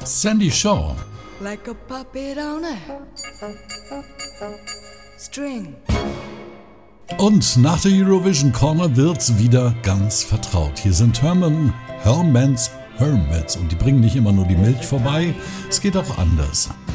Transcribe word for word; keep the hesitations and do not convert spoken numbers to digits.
Sandy Shaw. Like a puppet on a string. Und nach der Eurovision Corner wird's wieder ganz vertraut. Hier sind Herman, Herman's Hermits und die bringen nicht immer nur die Milch vorbei, es geht auch anders.